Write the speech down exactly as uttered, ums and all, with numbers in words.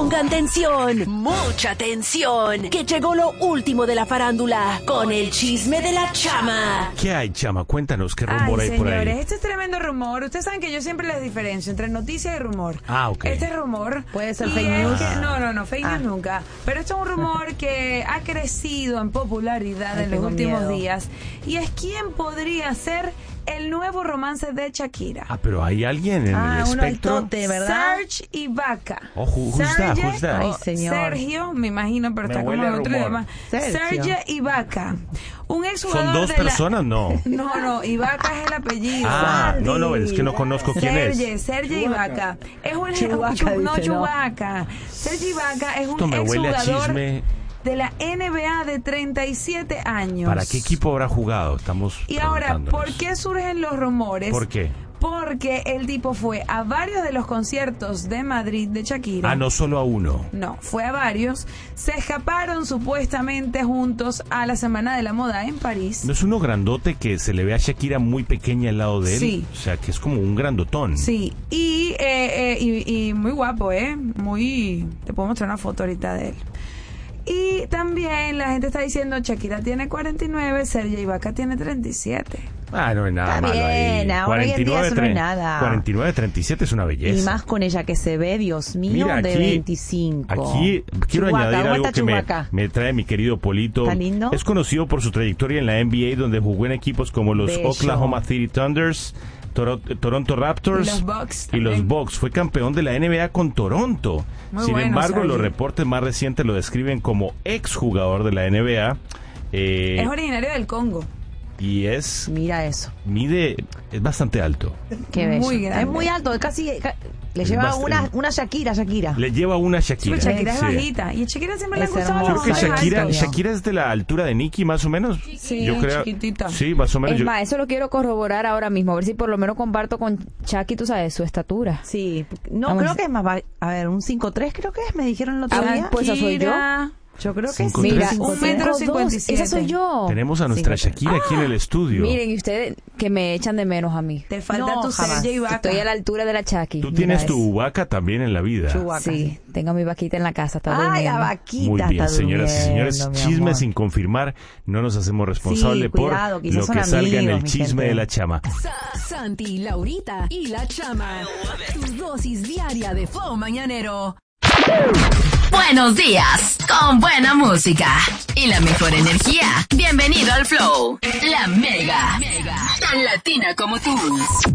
Pongan tensión, mucha tensión, que llegó lo último de la farándula con el chisme de la Chama. ¿Qué hay, Chama? Cuéntanos qué rumor Ay, hay por ahí. señores, este es tremendo rumor. Ustedes saben que yo siempre les diferencio entre noticia y rumor. Ah, ok. Este es rumor. Puede ser y fake es news. que- no, no, no, fake Ah. news nunca. Pero esto es un rumor que ha crecido en popularidad Ay, en los tengo últimos miedo. días. Y es quién podría ser el nuevo romance de Shakira. Ah, pero hay alguien en Ah, el uno al espectro. tote, ¿verdad? Serge Ibaka. Oh, who- who's that? Serge, Who's that? Ay, o señor. Sergio, me imagino, pero Me está como huele en a otro rumor. idioma. Sergio. Serge Ibaka. Un exjugador ¿Son dos de la- personas? No. No, no, Ibaka es el apellido. Ah, Sandy. no, no, es que no conozco quién Serge, es. Serge Ibaka. Es un Chewbacca, Chu- no, dice, no. Chewbacca. Serge Ibaka es Esto un me huele a exjugador chisme. de la N B A de treinta y siete años. ¿Para qué equipo habrá jugado? Estamos Y ahora, ¿por preguntándonos. qué surgen los rumores? ¿Por qué? Porque el tipo fue a varios de los conciertos de Madrid de Shakira. Ah, no solo a uno. No, fue a varios. Se escaparon supuestamente juntos a la Semana de la Moda en París. ¿No es uno grandote que se le ve a Shakira muy pequeña al lado de él? Sí. O sea, que es como un grandotón. Sí, y, eh, eh, y, y muy guapo, ¿eh? Muy... Te puedo mostrar una foto ahorita de él. Y también la gente está diciendo, Shakira tiene cuarenta y nueve, Sergio Ibaka tiene treinta y siete. Ah, no es nada Está malo bien, ahí. ahora hoy en día eso no es tre- nada. cuarenta y nueve, treinta y siete es una belleza. Y más con ella que se ve, Dios mío, Mira, de aquí- veinticinco. Aquí quiero Chewbacca, añadir ¿cómo algo está que me, Chewbacca? me trae mi querido Polito. ¿Está lindo? Es conocido por su trayectoria en la N B A, donde jugó en equipos como los Bello. Oklahoma City Thunders, Toro- Toronto Raptors Y los Bucks y los también. Bucks. Fue campeón de la N B A con Toronto. Muy Sin bueno, embargo, Sergio. los reportes más recientes lo describen como exjugador de la N B A. eh, Es originario del Congo. y es Mira eso. mide es bastante alto. Qué bello. Muy grande. Es muy alto, es casi... ca- Le Es lleva bast- una, una Shakira, Shakira. Le lleva una Shakira. Pero Shakira es Sí. bajita. Y a Shakira siempre le han Es gustado hermosa. los Creo que hombres Shakira, altos. Shakira es de la altura de Nicki, más o menos. Sí, yo creo, chiquitita. Sí, más o menos. Es yo- más, eso lo quiero corroborar ahora mismo, a ver si por lo menos comparto con Chucky, tú sabes, su estatura. Sí. No, Vamos. creo que es más... ba- A ver, un cinco tres creo que es, me dijeron el otro Ah, día. pues esa soy yo. Shakira. Yo creo que Cinco sí. tres. Mira, cinco un tres. metro cinco dos, cincuenta y siete. esa soy yo. Tenemos a nuestra Cinco- Shakira aquí en el estudio. Miren, y ustedes que me echan de menos a mí. Te falta No, tu jamás. Sergio Ibaka. Estoy a la altura de la Chucky. Tú Mira tienes eso. tu vaca también en la vida. Chewbacca. Sí, tengo mi vaquita en la casa, está Ay, la durmiendo. vaquita Muy bien, está señoras y señores, durmiendo, mi chisme amor. sin confirmar, no nos hacemos responsables Sí, por cuidado, quizás lo son que salga en el amigos, mi chisme gente. de la Chama. Sa- Santi, Laurita y la Chama. Tu dosis diaria de flow mañanero. Buenos días, con buena música y la mejor energía. Bienvenido al Flow, la Mega, tan latina como tú.